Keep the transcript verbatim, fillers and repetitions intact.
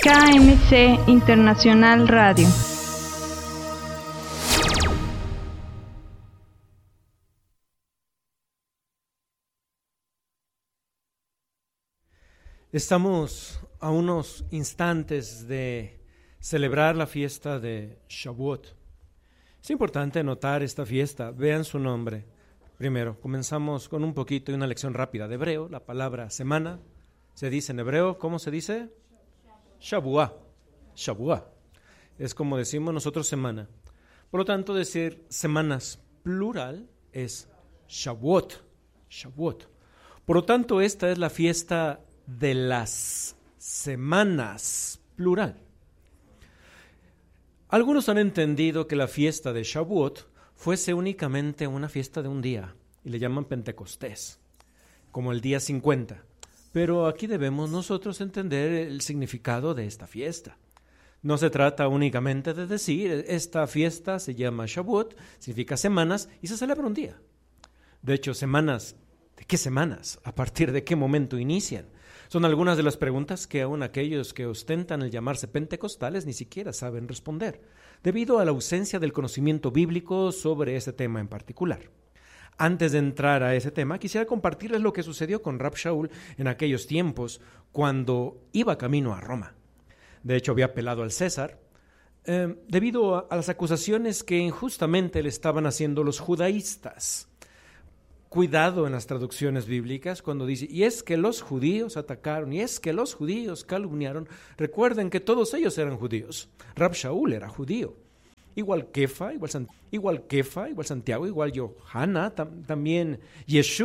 K M C Internacional Radio. Estamos a unos instantes de celebrar la fiesta de Shavuot. Es importante notar esta fiesta, vean su nombre. Primero, comenzamos con un poquito y una lección rápida de hebreo. La palabra semana se dice en hebreo, ¿cómo se dice? Shavuah. Shavuah. Es como decimos nosotros semana. Por lo tanto, decir semanas plural es Shavuot. Shavuot. Por lo tanto, esta es la fiesta de las semanas plural. Algunos han entendido que la fiesta de Shavuot fuese únicamente una fiesta de un día y le llaman Pentecostés, como el día cincuenta. Pero aquí debemos nosotros entender el significado de esta fiesta. No se trata únicamente de decir, esta fiesta se llama Shavuot, significa semanas, y se celebra un día. De hecho, semanas, ¿de qué semanas? ¿A partir de qué momento inician? Son algunas de las preguntas que aún aquellos que ostentan el llamarse pentecostales ni siquiera saben responder, debido a la ausencia del conocimiento bíblico sobre ese tema en particular. Antes de entrar a ese tema, quisiera compartirles lo que sucedió con Rab Shaul en aquellos tiempos, cuando iba camino a Roma. De hecho, había apelado al César, eh, debido a, a las acusaciones que injustamente le estaban haciendo los judaístas. Cuidado en las traducciones bíblicas cuando dice, y es que los judíos atacaron, y es que los judíos calumniaron. Recuerden que todos ellos eran judíos. Rab Shaul era judío. Igual Kefa, igual, San, igual Kefa, igual Santiago, igual Yohana, tam, también Yeshua.